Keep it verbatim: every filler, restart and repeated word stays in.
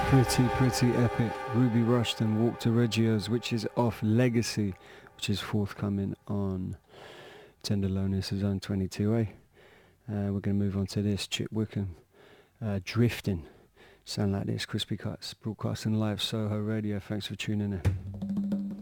Pretty, pretty epic. Ruby Rushton, Walk to Reggio's, which is off Legacy, which is forthcoming on Tenderlonis Zone twenty-two, eh? Uh, we're going to move on to this, Chip Wickham, uh, Drifting. Sound like this, Crispy Cuts, broadcasting live, Soho Radio. Thanks for tuning in.